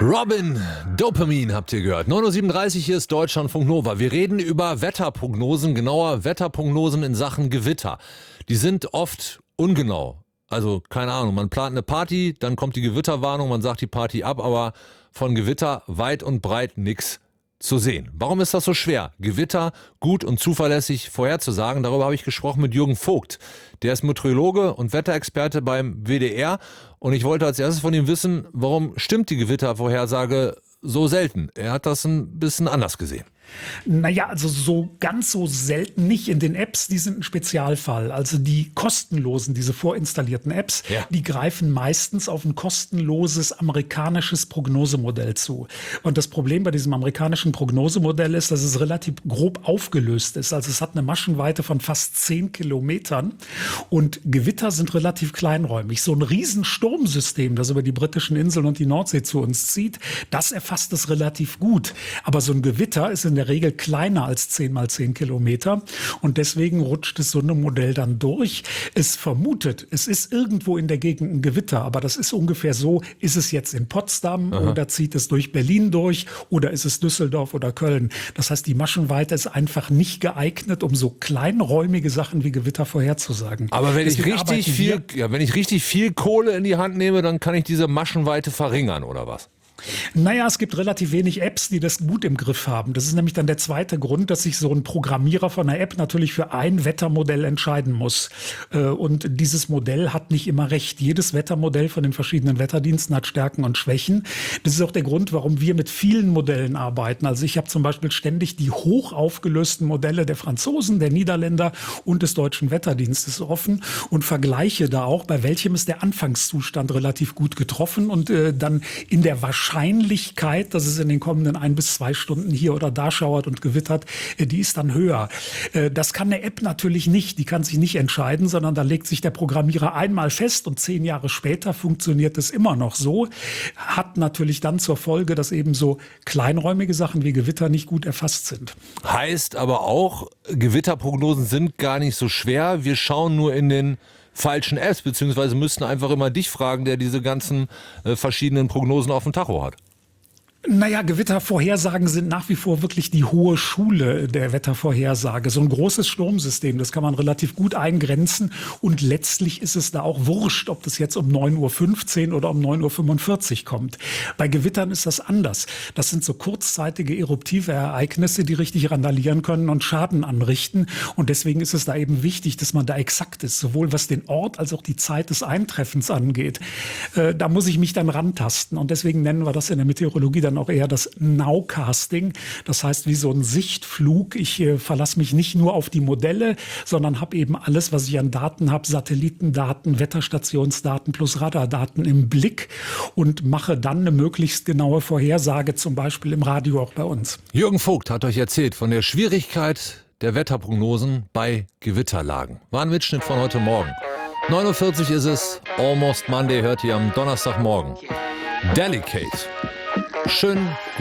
Robin, Dopamin habt ihr gehört. 9.37 Uhr, hier ist Deutschlandfunk Nova. Wir reden über Wetterprognosen, genauer Wetterprognosen in Sachen Gewitter. Die sind oft ungenau. Also, keine Ahnung, man plant eine Party, dann kommt die Gewitterwarnung, man sagt die Party ab, aber von Gewitter weit und breit nichts zu sehen. Warum ist das so schwer, Gewitter gut und zuverlässig vorherzusagen? Darüber habe ich gesprochen mit Jürgen Vogt. Der ist Meteorologe und Wetterexperte beim WDR. Und ich wollte als erstes von ihm wissen, warum stimmt die Gewittervorhersage so selten? Er hat das ein bisschen anders gesehen. Naja, also so ganz so selten nicht in den Apps, die sind ein Spezialfall. Also die kostenlosen, diese vorinstallierten Apps, Die greifen meistens auf ein kostenloses amerikanisches Prognosemodell zu. Und das Problem bei diesem amerikanischen Prognosemodell ist, dass es relativ grob aufgelöst ist. Also es hat eine Maschenweite von fast 10 Kilometern und Gewitter sind relativ kleinräumig. So ein Riesensturmsystem, das über die britischen Inseln und die Nordsee zu uns zieht, das erfasst es relativ gut. Aber so ein Gewitter ist in der Regel kleiner als 10 mal 10 Kilometer und deswegen rutscht es so ein Modell dann durch. Es vermutet, es ist irgendwo in der Gegend ein Gewitter, aber das ist ungefähr so, ist es jetzt in Potsdam oder zieht es durch Berlin durch oder ist es Düsseldorf oder Köln. Das heißt, die Maschenweite ist einfach nicht geeignet, um so kleinräumige Sachen wie Gewitter vorherzusagen. Aber wenn ich richtig viel Kohle in die Hand nehme, dann kann ich diese Maschenweite verringern, oder was? Naja, es gibt relativ wenig Apps, die das gut im Griff haben. Das ist nämlich dann der zweite Grund, dass sich so ein Programmierer von einer App natürlich für ein Wettermodell entscheiden muss. Und dieses Modell hat nicht immer recht. Jedes Wettermodell von den verschiedenen Wetterdiensten hat Stärken und Schwächen. Das ist auch der Grund, warum wir mit vielen Modellen arbeiten. Also ich habe zum Beispiel ständig die hoch aufgelösten Modelle der Franzosen, der Niederländer und des deutschen Wetterdienstes offen und vergleiche da auch, bei welchem ist der Anfangszustand relativ gut getroffen und dann in der Wahrscheinlichkeit, dass es in den kommenden 1 bis 2 Stunden hier oder da schauert und gewittert, die ist dann höher. Das kann eine App natürlich nicht. Die kann sich nicht entscheiden, sondern da legt sich der Programmierer einmal fest und 10 Jahre später funktioniert es immer noch so. Hat natürlich dann zur Folge, dass eben so kleinräumige Sachen wie Gewitter nicht gut erfasst sind. Heißt aber auch, Gewitterprognosen sind gar nicht so schwer. Wir schauen nur in den falschen Apps, beziehungsweise müssten einfach immer dich fragen, der diese ganzen verschiedenen Prognosen auf dem Tacho hat. Naja, Gewittervorhersagen sind nach wie vor wirklich die hohe Schule der Wettervorhersage. So ein großes Sturmsystem, das kann man relativ gut eingrenzen und letztlich ist es da auch wurscht, ob das jetzt um 9.15 Uhr oder um 9.45 Uhr kommt. Bei Gewittern ist das anders. Das sind so kurzzeitige eruptive Ereignisse, die richtig randalieren können und Schaden anrichten und deswegen ist es da eben wichtig, dass man da exakt ist, sowohl was den Ort als auch die Zeit des Eintreffens angeht. Da muss ich mich dann rantasten und deswegen nennen wir das in der Meteorologie dann auch eher das Nowcasting. Das heißt, wie so ein Sichtflug. Ich verlasse mich nicht nur auf die Modelle, sondern habe eben alles, was ich an Daten habe, Satellitendaten, Wetterstationsdaten plus Radardaten im Blick und mache dann eine möglichst genaue Vorhersage, zum Beispiel im Radio auch bei uns. Jürgen Vogt hat euch erzählt von der Schwierigkeit der Wetterprognosen bei Gewitterlagen. War ein Mitschnitt von heute Morgen. 9.40 Uhr ist es, Almost Monday hört ihr am Donnerstagmorgen. Delicate. Schönen